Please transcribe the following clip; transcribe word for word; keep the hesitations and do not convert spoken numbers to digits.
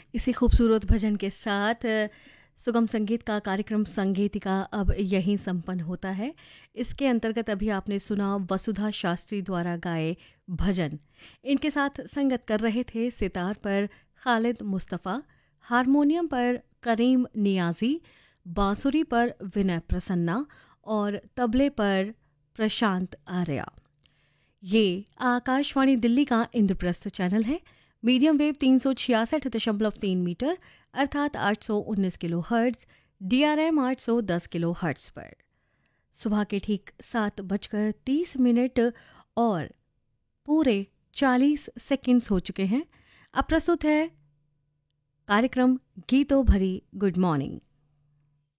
इसी खूबसूरत भजन के साथ अ, सुगम संगीत का कार्यक्रम संगीतिका अब यहीं संपन्न होता है। इसके अंतर्गत अभी आपने सुना वसुधा शास्त्री द्वारा गाए भजन। इनके साथ संगत कर रहे थे सितार पर खालिद मुस्तफ़ा, हारमोनियम पर करीम नियाजी, बांसुरी पर विनय प्रसन्ना और तबले पर प्रशांत आर्या। ये आकाशवाणी दिल्ली का इंद्रप्रस्थ चैनल है। मीडियम वेव तीन सौ छियासठ दशमलव तीन मीटर अर्थात आठ सौ उन्नीस kilo hertz, D R M आठ सौ दस किलो हर्ट्ज पर। सुबह के ठीक सात बजकर तीस मिनट और पूरे चालीस सेकंड्स हो चुके हैं। अब प्रस्तुत है कार्यक्रम गीतों भरी गुड मॉर्निंग।